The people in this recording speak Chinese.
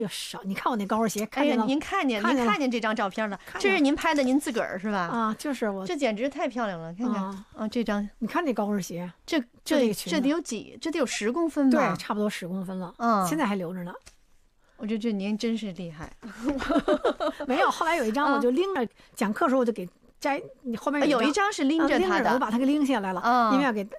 又少。你看我那高跟鞋，看哎呀， 见了？ 您看见这张照片了？这是您拍的，您自个儿是吧？ 啊，就是我。 这简直太漂亮了，看看啊，这张。 你看这高跟鞋， 这得有这得有10公分吧？ 对，差不多10公分了。现在还留着呢。 我觉得这您真是厉害。 没有，后来有一张我就拎着讲课的时候我就给摘，你后面有一张是拎着它的， 我把它给拎下来了，因为要给